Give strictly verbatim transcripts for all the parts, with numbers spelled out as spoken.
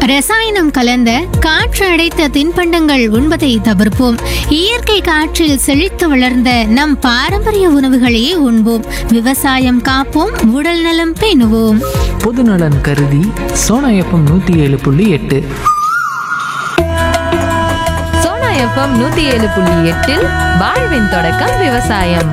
ரசாயனம் கலந்த காற்று அடைத்த தின்பண்டங்கள் உண்பதை தவிர்ப்போம். இயற்கை காற்றில் செழித்து வளர்ந்த நம் பாரம்பரிய உணவுகளையே உண்போம். விவசாயம் காப்போம், உடல் நலம் பேணுவோம். பொதுநலன் கருதி சோனா எஃப்எம் நூத்தி ஏழு புள்ளி எட்டு சோனா எஃப்எம் நூத்தி ஏழு புள்ளி எட்டில் வாழ்வின் தொடக்கம் விவசாயம்.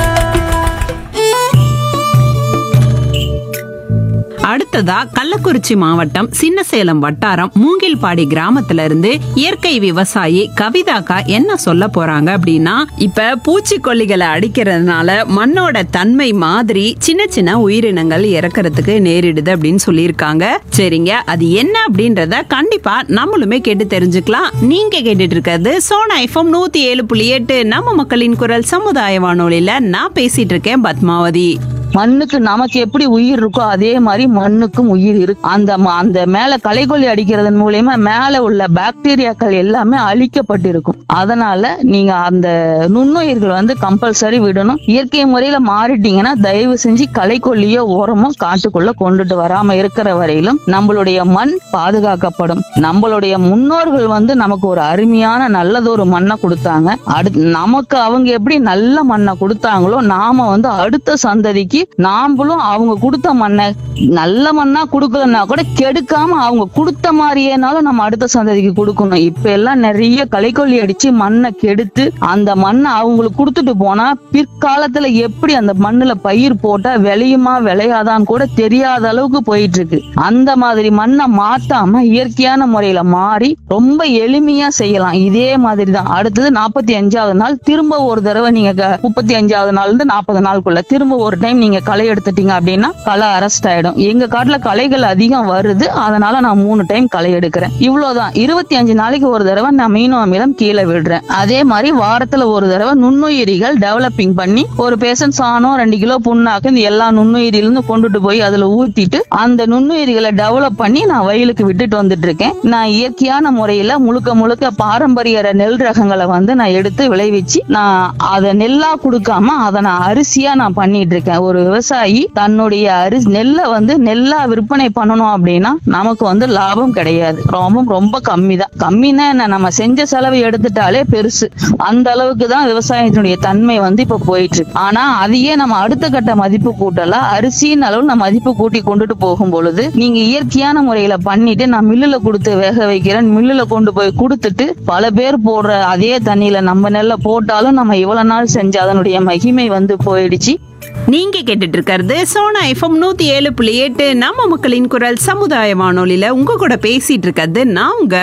அடுத்ததா கள்ளக்குறிச்சி மாவட்டம் சின்னசேலம் வட்டாரம் மூங்கில்பாடி கிராமத்துல இருந்து இயற்கை விவசாயி கவிதாக்கா என்ன சொல்ல போறாங்க அப்படின்னா, இப்ப பூச்சிக்கொல்லிகளை அடிக்கிறதுனால மண்ணோட தன்மை மாதிரி சின்ன சின்ன உயிரினங்கள் இறக்கறதுக்கு நேரிடுது அப்படின்னு சொல்லியிருக்காங்க. சரிங்க, அது என்ன அப்படின்றத கண்டிப்பா நம்மளுமே கேட்டு தெரிஞ்சுக்கலாம். நீங்க கேட்டுட்டு இருக்கிறது சோனா எஃப்எம் நூத்தி ஏழு புள்ளி எட்டு நம்ம மக்களின் குரல் சமுதாய வானொலியில நான் பேசிட்டு இருக்கேன் பத்மாவதி. மண்ணுக்கு நமக்கு எப்படி உயிர் இருக்கோ அதே மாதிரி மண்ணுக்கும் உயிர் இருக்கு. அந்த அந்த மேல களைக்கொல்லி அடிக்கிறதன் மூலியமா மேல உள்ள பாக்டீரியாக்கள் எல்லாமே அழிக்கப்பட்டிருக்கும். அதனால நீங்க அந்த நுண்ணுயிர்கள் வந்து கம்பல்சரி விடணும். இயற்கை முறையில மாறிட்டீங்கன்னா தயவு செஞ்சு களைக்கொல்லியோ உரமோ காட்டுக்குள்ள கொண்டுட்டு வராம இருக்கிற வரையிலும் நம்மளுடைய மண் பாதுகாக்கப்படும். நம்மளுடைய முன்னோர்கள் வந்து நமக்கு ஒரு அருமையான நல்லதொரு மண்ணை கொடுத்தாங்க. அடுத்து நமக்கு அவங்க எப்படி நல்ல மண்ணை கொடுத்தாங்களோ நாம வந்து அடுத்த சந்ததிக்கு நாமளும் அவங்க கொடுத்த மண்ணை நல்ல மண்ணா கொடுக்கலன்னா கூட கெடுக்காம அவங்க கொடுத்த மாதிரியேனாலும் நம்ம அடுத்த சந்ததிக்கு கொடுக்கணும். இப்ப எல்லாம் நிறைய களைக்கொல்லி அடிச்சு மண்ணை கெடுத்து அந்த மண்ணை அவங்களுக்கு கொடுத்துட்டு போனா பிற்காலத்துல எப்படி அந்த மண்ணுல பயிர் போட்டா விளையுமா விளையாதான்னு கூட தெரியாத அளவுக்கு போயிட்டு இருக்கு. அந்த மாதிரி மண்ணை மாத்தாம இயற்கையான முறையில மாறி ரொம்ப எளிமையா செய்யலாம். இதே மாதிரி தான் அடுத்தது நாற்பத்தி அஞ்சாவது நாள் திரும்ப ஒரு தடவை நீங்க முப்பத்தி அஞ்சாவது நாள் இருந்து நாற்பது நாளுக்குள்ள திரும்ப ஒரு டைம் நீங்க களை எடுத்துட்டீங்க அப்படின்னா களை அரெஸ்ட் ஆயிடும். எங்க காட்டுல களைகள் அதிகம் வருது, அதனால நான் மூணு டைம் களை எடுக்கிறேன். இவ்வளவுதான். இருபத்தி அஞ்சு நாளைக்கு ஒரு தடவை நான் மீனோ அமிலம் கீழே விடுறேன். அதே மாதிரி வாரத்துல ஒரு தடவை நுண்ணுயிரிகள் டெவலப்பிங் பண்ணி ஒரு பேஷண்ட் சாணம் ரெண்டு கிலோ புண்ணாக்கு இந்த எல்லா நுண்ணுயிரிலிருந்து கொண்டுட்டு போய் அதுல ஊத்திட்டு அந்த நுண்ணுயிரிகளை டெவலப் பண்ணி நான் வயலுக்கு விட்டுட்டு வந்துட்டு இருக்கேன். நான் இயற்கையான முறையில முழுக்க முழுக்க பாரம்பரிய நெல் ரகங்களை வந்து நான் எடுத்து விளைவிச்சு நான் அதை நெல்லா கொடுக்காம அதை நான் அரிசியா நான் பண்ணிட்டு இருக்கேன். ஒரு விவசாயி தன்னுடைய அரிசி நெல்லை வந்து நெல்லா விற்பனை பண்ணணும் அப்படின்னா நமக்கு வந்து லாபம் கிடையாது. ரொம்ப ரொம்ப கம்மி தான். கம்மின்னா என்ன, நம்ம செஞ்ச செலவு எடுத்துட்டாலே பெருசு. அந்த அளவுக்கு தான் விவசாயத்தினுடைய தன்மை வந்து இப்ப போயிட்டு இருக்கு. ஆனா அதையே நம்ம அடுத்த கட்ட மதிப்பு கூட்டலாம். அரிசியின் அளவு நம்ம மதிப்பு கூட்டி கொண்டுட்டு போகும் பொழுது நீங்க இயற்கையான முறையில பண்ணிட்டு நான் மில்லுல கொடுத்து வேக வைக்கிறேன், மில்லுல கொண்டு போய் கொடுத்துட்டு பல பேர் போடுற அதே தண்ணியில நம்ம நெல்ல போட்டாலும் நம்ம இவ்வளவு நாள் செஞ்ச அதனுடைய மகிமை வந்து போயிடுச்சு. நீங்க கேட்டுட்டு இருக்கிறது சோனா எஃப்எம் நூத்தி ஏழு புள்ளி எட்டு நம்ம மக்களின் குரல் சமுதாய வானொலியில உங்க கூட பேசிட்டு இருக்கிறது நான் உங்க